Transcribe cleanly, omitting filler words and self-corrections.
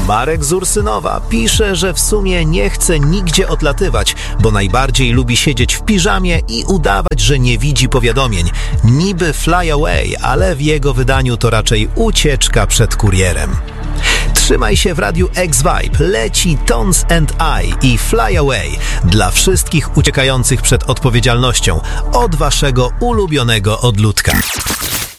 Marek z Ursynowa pisze, że w sumie nie chce nigdzie odlatywać, bo najbardziej lubi siedzieć w piżamie i udawać, że nie widzi powiadomień. Niby fly away, ale w jego wydaniu to raczej ucieczka przed kurierem. Trzymaj się w radiu X-Vibe, leci Tones and I i Fly Away dla wszystkich uciekających przed odpowiedzialnością od waszego ulubionego odludka.